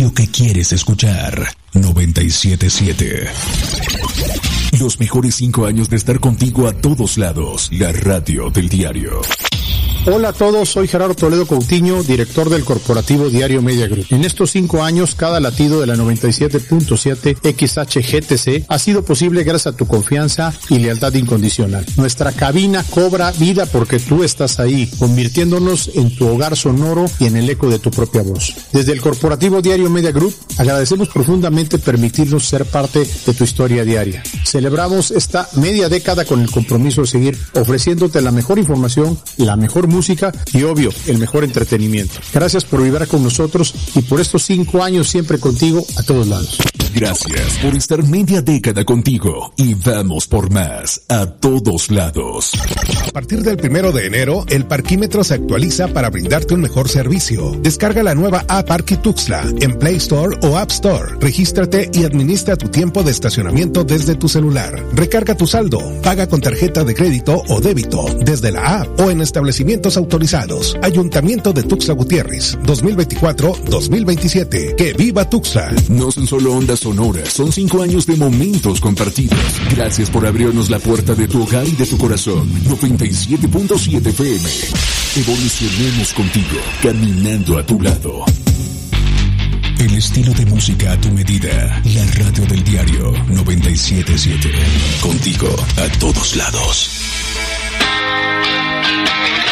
radio que quieres escuchar. 97.7. Los mejores 5 años de estar contigo a todos lados. La radio del diario. Hola a todos, soy Gerardo Toledo Coutinho, director del corporativo Diario Media Group. En estos 5 años, cada latido de la 97.7 XHGTC ha sido posible gracias a tu confianza y lealtad incondicional. Nuestra cabina cobra vida porque tú estás ahí, convirtiéndonos en tu hogar sonoro y en el eco de tu propia voz. Desde el corporativo Diario Media Group, agradecemos profundamente permitirnos ser parte de tu historia diaria. Celebramos esta media década con el compromiso de seguir ofreciéndote la mejor información, la mejor música y, obvio, el mejor entretenimiento. Gracias por vibrar con nosotros y por estos 5 años siempre contigo a todos lados. Gracias por estar media década contigo y vamos por más a todos lados. A partir del 1 de enero, el parquímetro se actualiza para brindarte un mejor servicio. Descarga la nueva app Parqui Tuxtla en Play Store o App Store. Regístrate y administra tu tiempo de estacionamiento desde tu celular. Recarga tu saldo, paga con tarjeta de crédito o débito desde la app o en establecimientos autorizados. Ayuntamiento de Tuxtla Gutiérrez, 2024-2027. ¡Que viva Tuxtla! No son solo ondas sonoras, son 5 años de momentos compartidos. Gracias por abrirnos la puerta de tu hogar y de tu corazón. 97.7 FM. Evolucionemos contigo, caminando a tu lado. El estilo de música a tu medida. La radio del diario 97.7. Contigo a todos lados.